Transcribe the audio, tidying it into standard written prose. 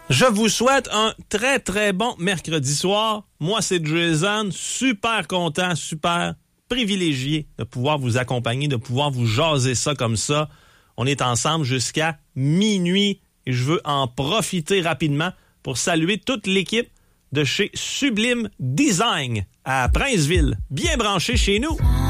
Je vous souhaite un très, très bon mercredi soir. Moi, c'est Jason. Super content, super privilégié de pouvoir vous accompagner, de pouvoir vous jaser ça comme ça. On est ensemble jusqu'à minuit et je veux en profiter rapidement pour saluer toute l'équipe de chez Sublime Design à Princeville. Bien branché chez nous.